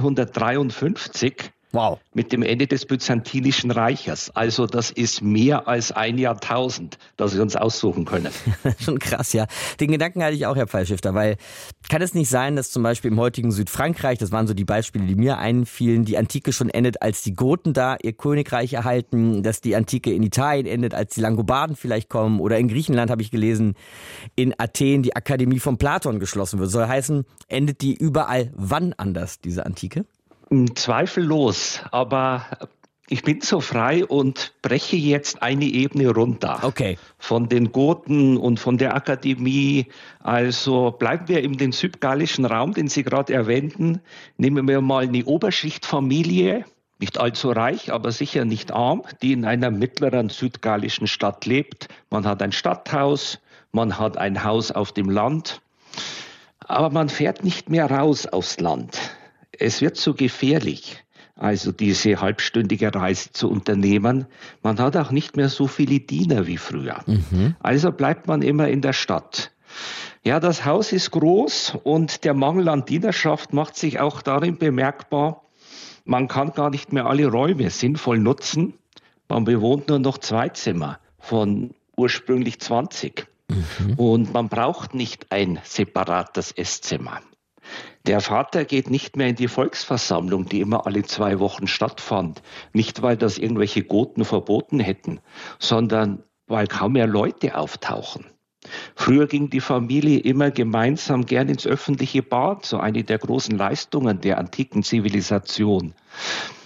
1453. Wow. Mit dem Ende des Byzantinischen Reiches. Also das ist mehr als ein Jahrtausend, das wir uns aussuchen können. Schon krass, ja. Den Gedanken hatte ich auch, Herr Pfeilschifter, weil kann es nicht sein, dass zum Beispiel im heutigen Südfrankreich, das waren so die Beispiele, die mir einfielen, die Antike schon endet, als die Goten da ihr Königreich erhalten, dass die Antike in Italien endet, als die Langobarden vielleicht kommen, oder in Griechenland habe ich gelesen, in Athen die Akademie von Platon geschlossen wird. Soll heißen, endet die überall wann anders, diese Antike? Zweifellos, aber ich bin so frei und breche jetzt eine Ebene runter. Okay. Von den Goten und von der Akademie. Also bleiben wir in den südgallischen Raum, den Sie gerade erwähnten. Nehmen wir mal eine Oberschichtfamilie, nicht allzu reich, aber sicher nicht arm, die in einer mittleren südgallischen Stadt lebt. Man hat ein Stadthaus, man hat ein Haus auf dem Land, aber man fährt nicht mehr raus aufs Land. Es wird zu gefährlich, also diese halbstündige Reise zu unternehmen. Man hat auch nicht mehr so viele Diener wie früher. Also bleibt man immer in der Stadt. Ja, das Haus ist groß und der Mangel an Dienerschaft macht sich auch darin bemerkbar, man kann gar nicht mehr alle Räume sinnvoll nutzen. Man bewohnt nur noch 2 Zimmer von ursprünglich 20. Und man braucht nicht ein separates Esszimmer. Der Vater geht nicht mehr in die Volksversammlung, die immer alle 2 Wochen stattfand. Nicht, weil das irgendwelche Goten verboten hätten, sondern weil kaum mehr Leute auftauchen. Früher ging die Familie immer gemeinsam gern ins öffentliche Bad, so eine der großen Leistungen der antiken Zivilisation.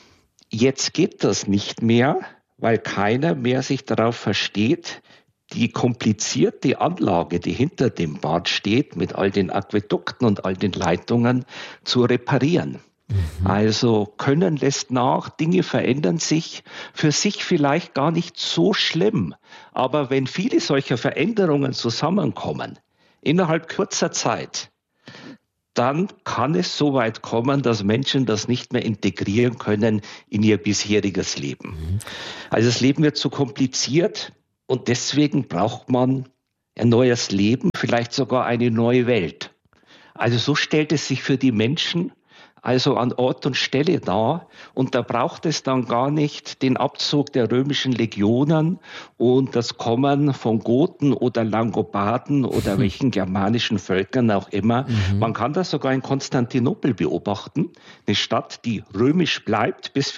Jetzt geht das nicht mehr, weil keiner mehr sich darauf versteht, die komplizierte Anlage, die hinter dem Bad steht, mit all den Aquädukten und all den Leitungen zu reparieren. Also Können lässt nach, Dinge verändern sich, für sich vielleicht gar nicht so schlimm. Aber wenn viele solcher Veränderungen zusammenkommen, innerhalb kurzer Zeit, dann kann es so weit kommen, dass Menschen das nicht mehr integrieren können in ihr bisheriges Leben. Also das Leben wird zu kompliziert und deswegen braucht man ein neues Leben, vielleicht sogar eine neue Welt. Also so stellt es sich für die Menschen also an Ort und Stelle dar. Und da braucht es dann gar nicht den Abzug der römischen Legionen und das Kommen von Goten oder Langobarden oder welchen germanischen Völkern auch immer. Man kann das sogar in Konstantinopel beobachten, eine Stadt, die römisch bleibt bis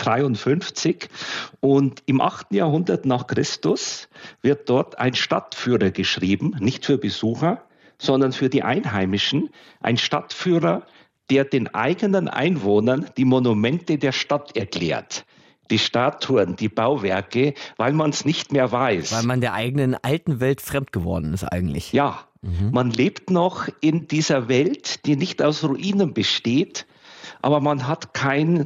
1453. Und im 8. Jahrhundert nach Christus wird dort ein Stadtführer geschrieben, nicht für Besucher, sondern für die Einheimischen, ein Stadtführer, der den eigenen Einwohnern die Monumente der Stadt erklärt. Die Statuen, die Bauwerke, weil man es nicht mehr weiß. Weil man der eigenen alten Welt fremd geworden ist eigentlich. Ja, man lebt noch in dieser Welt, die nicht aus Ruinen besteht, aber man hat keine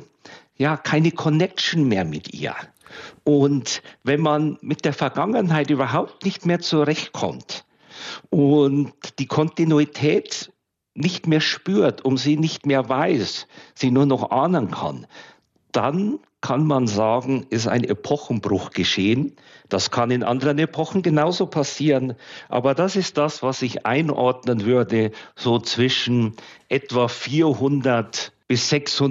Connection mehr mit ihr. Und wenn man mit der Vergangenheit überhaupt nicht mehr zurechtkommt und die Kontinuität nicht mehr spürt, sie nicht mehr weiß, sie nur noch ahnen kann, dann kann man sagen, ist ein Epochenbruch geschehen. Das kann in anderen Epochen genauso passieren. Aber das ist das, was ich einordnen würde, so zwischen etwa 400 bis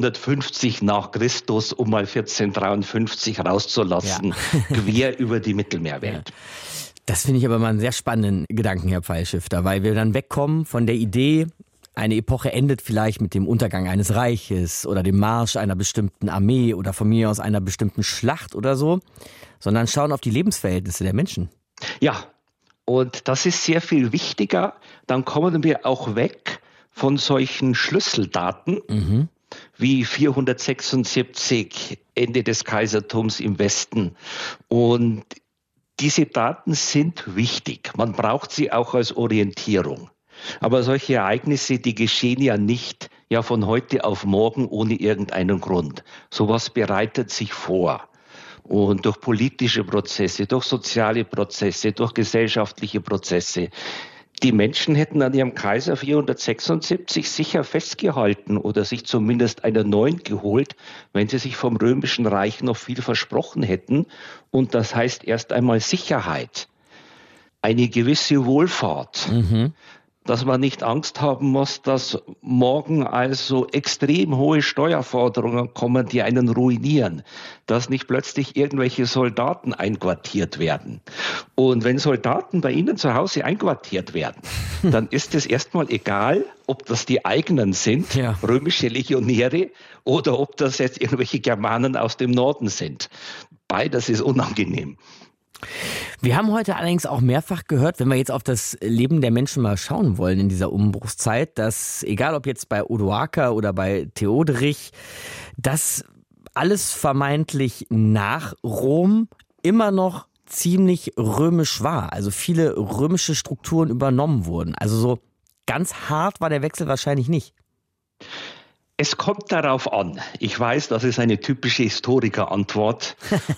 650 nach Christus, um mal 1453 rauszulassen, quer über die Mittelmeerwelt. Ja. Das finde ich aber mal einen sehr spannenden Gedanken, Herr Pfeilschifter, weil wir dann wegkommen von der Idee, eine Epoche endet vielleicht mit dem Untergang eines Reiches oder dem Marsch einer bestimmten Armee oder von mir aus einer bestimmten Schlacht oder so, sondern schauen auf die Lebensverhältnisse der Menschen. Ja, und das ist sehr viel wichtiger. Dann kommen wir auch weg von solchen Schlüsseldaten wie 476, Ende des Kaisertums im Westen. Und diese Daten sind wichtig. Man braucht sie auch als Orientierung. Aber solche Ereignisse, die geschehen ja nicht von heute auf morgen ohne irgendeinen Grund. Sowas bereitet sich vor. Und durch politische Prozesse, durch soziale Prozesse, durch gesellschaftliche Prozesse. Die Menschen hätten an ihrem Kaiser 476 sicher festgehalten oder sich zumindest einen neuen geholt, wenn sie sich vom Römischen Reich noch viel versprochen hätten. Und das heißt erst einmal Sicherheit, eine gewisse Wohlfahrt. Dass man nicht Angst haben muss, dass morgen also extrem hohe Steuerforderungen kommen, die einen ruinieren. Dass nicht plötzlich irgendwelche Soldaten einquartiert werden. Und wenn Soldaten bei Ihnen zu Hause einquartiert werden, dann ist es erstmal egal, ob das die eigenen sind, römische Legionäre, oder ob das jetzt irgendwelche Germanen aus dem Norden sind. Beides ist unangenehm. Wir haben heute allerdings auch mehrfach gehört, wenn wir jetzt auf das Leben der Menschen mal schauen wollen in dieser Umbruchszeit, dass egal ob jetzt bei Odoaker oder bei Theoderich, dass alles vermeintlich nach Rom immer noch ziemlich römisch war. Also viele römische Strukturen übernommen wurden. Also so ganz hart war der Wechsel wahrscheinlich nicht. Es kommt darauf an. Ich weiß, das ist eine typische Historikerantwort.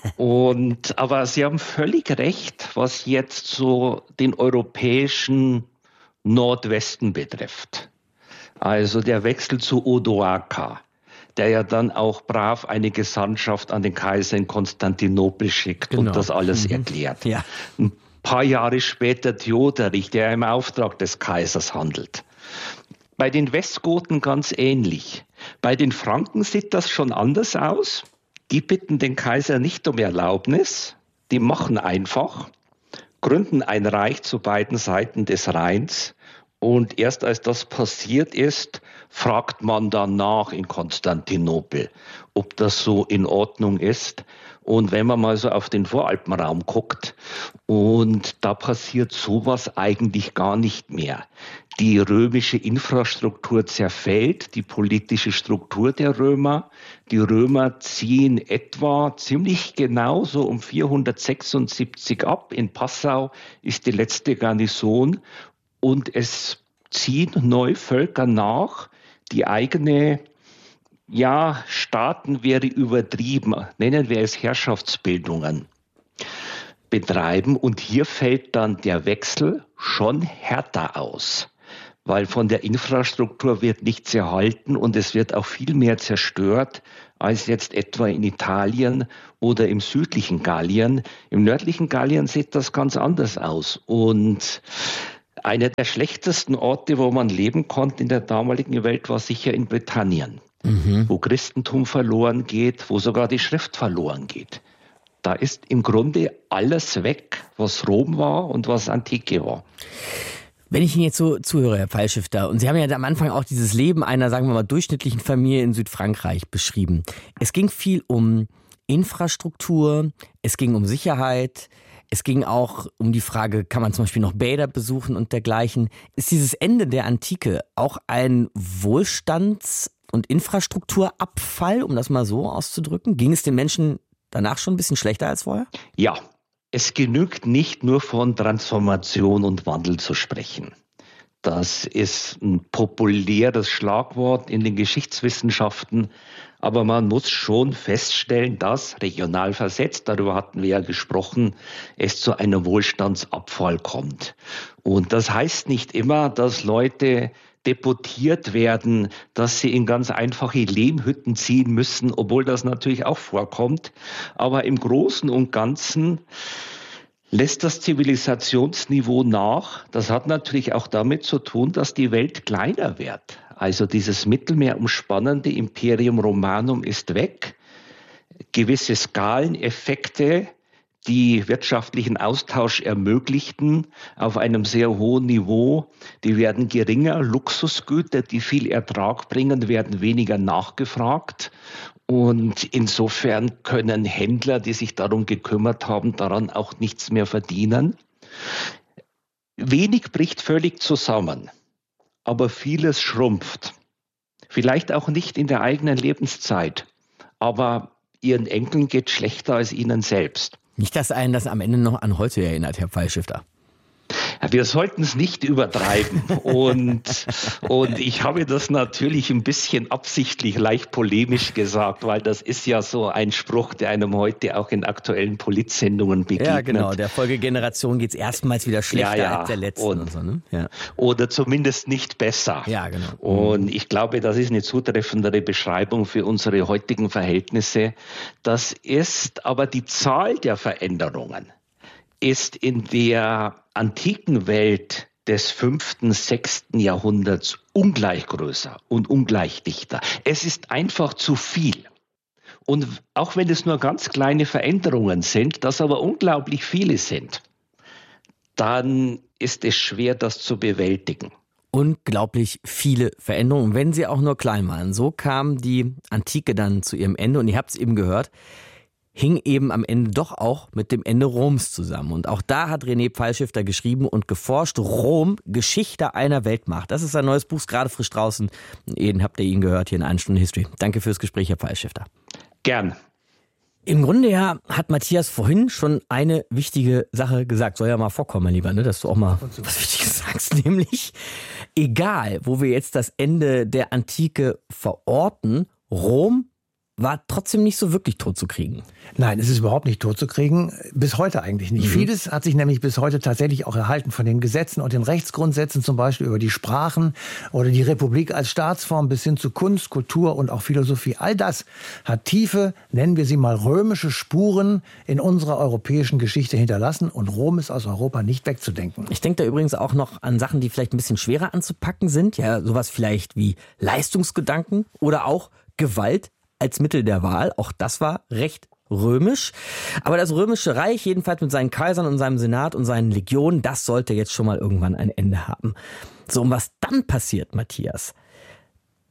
Aber Sie haben völlig recht, was jetzt so den europäischen Nordwesten betrifft. Also der Wechsel zu Odoaker, der ja dann auch brav eine Gesandtschaft an den Kaiser in Konstantinopel schickt und das alles erklärt. Ja. Ein paar Jahre später Theoderich, der im Auftrag des Kaisers handelt. Bei den Westgoten ganz ähnlich. Bei den Franken sieht das schon anders aus. Die bitten den Kaiser nicht um Erlaubnis. Die machen einfach, gründen ein Reich zu beiden Seiten des Rheins. Und erst als das passiert ist, fragt man dann nach in Konstantinopel, ob das so in Ordnung ist. Und wenn man mal so auf den Voralpenraum guckt, und da passiert sowas eigentlich gar nicht mehr. Die römische Infrastruktur zerfällt, die politische Struktur der Römer. Die Römer ziehen etwa ziemlich genau so um 476 ab. In Passau ist die letzte Garnison und es ziehen neue Völker nach. Die eigene Staaten wäre übertrieben, nennen wir es Herrschaftsbildungen, betreiben. Und hier fällt dann der Wechsel schon härter aus, weil von der Infrastruktur wird nichts erhalten und es wird auch viel mehr zerstört als jetzt etwa in Italien oder im südlichen Gallien. Im nördlichen Gallien sieht das ganz anders aus. Und einer der schlechtesten Orte, wo man leben konnte in der damaligen Welt, war sicher in Britannien, wo Christentum verloren geht, wo sogar die Schrift verloren geht. Da ist im Grunde alles weg, was Rom war und was Antike war. Wenn ich Ihnen jetzt so zuhöre, Herr Pfeilschifter, und Sie haben ja am Anfang auch dieses Leben einer, sagen wir mal, durchschnittlichen Familie in Südfrankreich beschrieben. Es ging viel um Infrastruktur, es ging um Sicherheit, es ging auch um die Frage, kann man zum Beispiel noch Bäder besuchen und dergleichen. Ist dieses Ende der Antike auch ein Wohlstands- und Infrastrukturabfall, um das mal so auszudrücken? Ging es den Menschen danach schon ein bisschen schlechter als vorher? Ja, es genügt nicht nur von Transformation und Wandel zu sprechen. Das ist ein populäres Schlagwort in den Geschichtswissenschaften. Aber man muss schon feststellen, dass regional versetzt, darüber hatten wir ja gesprochen, es zu einem Wohlstandsabfall kommt. Und das heißt nicht immer, dass Leute deportiert werden, dass sie in ganz einfache Lehmhütten ziehen müssen, obwohl das natürlich auch vorkommt. Aber im Großen und Ganzen lässt das Zivilisationsniveau nach. Das hat natürlich auch damit zu tun, dass die Welt kleiner wird. Also dieses mittelmeerumspannende Imperium Romanum ist weg. Gewisse Skaleneffekte, die wirtschaftlichen Austausch ermöglichten, auf einem sehr hohen Niveau, die werden geringer. Luxusgüter, die viel Ertrag bringen, werden weniger nachgefragt. Und insofern können Händler, die sich darum gekümmert haben, daran auch nichts mehr verdienen. Wenig bricht völlig zusammen, aber vieles schrumpft. Vielleicht auch nicht in der eigenen Lebenszeit, aber ihren Enkeln geht schlechter als ihnen selbst. Nicht, dass einen das am Ende noch an heute erinnert, Herr Pfeilschifter. Wir sollten es nicht übertreiben. Und ich habe das natürlich ein bisschen absichtlich leicht polemisch gesagt, weil das ist ja so ein Spruch, der einem heute auch in aktuellen Politsendungen begegnet. Ja, genau. Der Folgegeneration geht es erstmals wieder schlechter als der letzten. Und so, ne? Ja. Oder zumindest nicht besser. Ja, genau. Und ich glaube, das ist eine zutreffendere Beschreibung für unsere heutigen Verhältnisse. Das ist aber die Zahl der Veränderungen ist in der antiken Welt des 5., 6. Jahrhunderts ungleich größer und ungleich dichter. Es ist einfach zu viel. Und auch wenn es nur ganz kleine Veränderungen sind, das aber unglaublich viele sind, dann ist es schwer, das zu bewältigen. Unglaublich viele Veränderungen, wenn sie auch nur klein waren. So kam die Antike dann zu ihrem Ende und ihr habt es eben gehört, hing eben am Ende doch auch mit dem Ende Roms zusammen. Und auch da hat René Pfeilschifter geschrieben und geforscht, Rom, Geschichte einer Weltmacht. Das ist sein neues Buch, gerade frisch draußen. Eben habt ihr ihn gehört hier in 1 Stunde History. Danke fürs Gespräch, Herr Pfeilschifter. Gern. Im Grunde ja hat Matthias vorhin schon eine wichtige Sache gesagt. Soll ja mal vorkommen, mein Lieber, ne? Dass du auch mal was Wichtiges sagst. Nämlich, egal, wo wir jetzt das Ende der Antike verorten, Rom war trotzdem nicht so wirklich totzukriegen. Nein, es ist überhaupt nicht totzukriegen. Bis heute eigentlich nicht. Vieles hat sich nämlich bis heute tatsächlich auch erhalten von den Gesetzen und den Rechtsgrundsätzen, zum Beispiel über die Sprachen oder die Republik als Staatsform bis hin zu Kunst, Kultur und auch Philosophie. All das hat tiefe, nennen wir sie mal römische Spuren in unserer europäischen Geschichte hinterlassen und Rom ist aus Europa nicht wegzudenken. Ich denke da übrigens auch noch an Sachen, die vielleicht ein bisschen schwerer anzupacken sind. Ja, sowas vielleicht wie Leistungsgedanken oder auch Gewalt als Mittel der Wahl. Auch das war recht römisch. Aber das Römische Reich, jedenfalls mit seinen Kaisern und seinem Senat und seinen Legionen, das sollte jetzt schon mal irgendwann ein Ende haben. So, und was dann passiert, Matthias,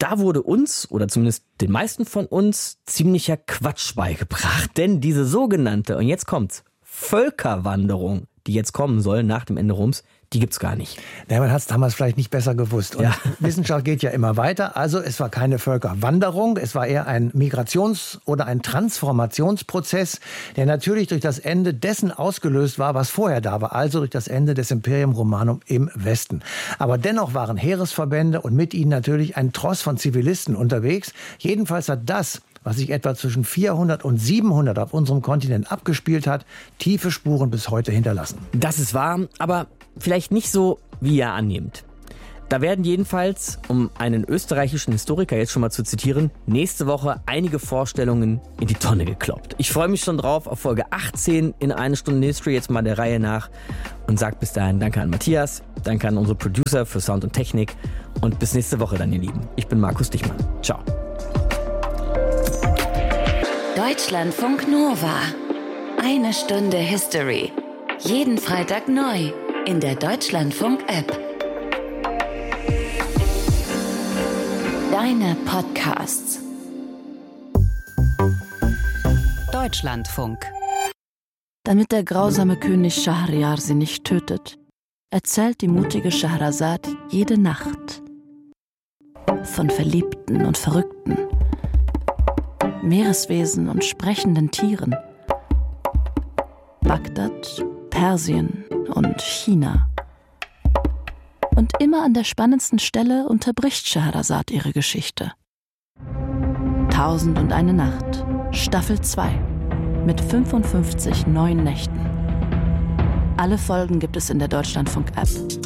da wurde uns, oder zumindest den meisten von uns, ziemlicher Quatsch beigebracht. Denn diese sogenannte, und jetzt kommt's, Völkerwanderung, die jetzt kommen soll nach dem Ende Roms, die gibt's gar nicht. Ja, man hat es damals vielleicht nicht besser gewusst. Und Wissenschaft geht ja immer weiter. Also es war keine Völkerwanderung, es war eher ein Migrations- oder ein Transformationsprozess, der natürlich durch das Ende dessen ausgelöst war, was vorher da war, also durch das Ende des Imperium Romanum im Westen. Aber dennoch waren Heeresverbände und mit ihnen natürlich ein Tross von Zivilisten unterwegs. Jedenfalls hat das, was sich etwa zwischen 400 und 700 auf unserem Kontinent abgespielt hat, tiefe Spuren bis heute hinterlassen. Das ist wahr, aber vielleicht nicht so, wie ihr annehmt. Da werden jedenfalls, um einen österreichischen Historiker jetzt schon mal zu zitieren, nächste Woche einige Vorstellungen in die Tonne gekloppt. Ich freue mich schon drauf auf Folge 18 in 1 Stunde History, jetzt mal der Reihe nach, und sage bis dahin danke an Matthias, danke an unsere Producer für Sound und Technik und bis nächste Woche dann, ihr Lieben. Ich bin Markus Dichmann. Ciao. Deutschlandfunk Nova. 1 Stunde History. Jeden Freitag neu in der Deutschlandfunk-App. Deine Podcasts. Deutschlandfunk. Damit der grausame König Schahriar sie nicht tötet, erzählt die mutige Schahrazad jede Nacht von Verliebten und Verrückten, Meereswesen und sprechenden Tieren, Bagdad, Persien und China. Und immer an der spannendsten Stelle unterbricht Scheherazad ihre Geschichte. 1001 Nacht, Staffel 2, mit 55 neuen Nächten. Alle Folgen gibt es in der Deutschlandfunk-App